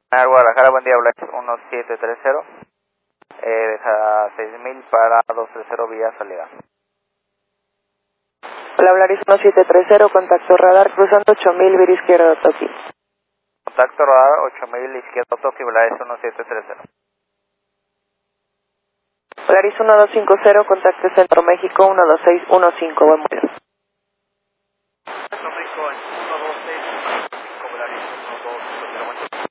Guadalajara, buen día, habla 1730. Deja 6000 para 230 vía salida. Hola, Blaris 1730, contacto radar, cruzando 8000, vía izquierda, Toki. Contacto radar 8000, izquierda, Toki, Blaris 1730. Blaris 1250, contacto Centro México 12615, buen vuelo. Centro México,